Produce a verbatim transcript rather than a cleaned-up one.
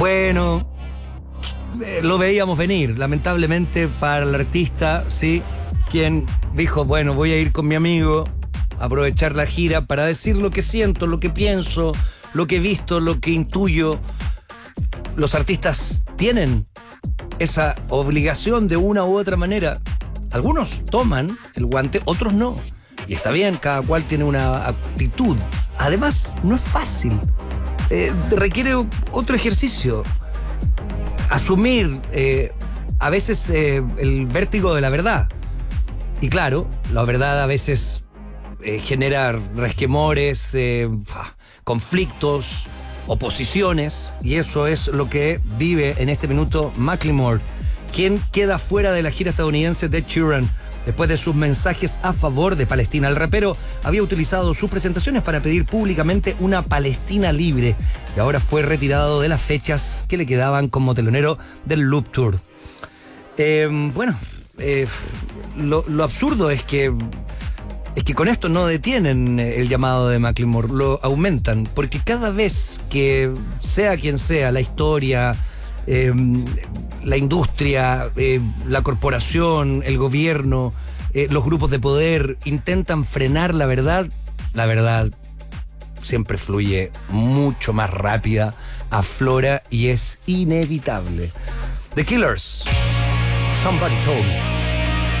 Bueno, eh, lo veíamos venir, lamentablemente para el artista, sí, quien dijo, bueno, voy a ir con mi amigo, aprovechar la gira para decir lo que siento, lo que pienso, lo que he visto, lo que intuyo. Los artistas tienen esa obligación de una u otra manera. Algunos toman el guante, otros no. Y está bien, cada cual tiene una actitud. Además, no es fácil. Eh, requiere otro ejercicio. Asumir eh, a veces eh, el vértigo de la verdad. Y claro, la verdad a veces eh, genera resquemores, eh, conflictos, oposiciones, y eso es lo que vive en este minuto Macklemore, quien queda fuera de la gira estadounidense de Ed Sheeran después de sus mensajes a favor de Palestina. El rapero había utilizado sus presentaciones para pedir públicamente una Palestina libre y ahora fue retirado de las fechas que le quedaban como telonero del Loop Tour. Eh, bueno, eh, lo, lo absurdo es que Es que con esto no detienen el llamado de Macklemore, lo aumentan, porque cada vez que sea quien sea, la historia, eh, la industria, eh, la corporación, el gobierno, eh, los grupos de poder intentan frenar la verdad, la verdad siempre fluye mucho más rápida, aflora y es inevitable. The Killers, Somebody Told Me.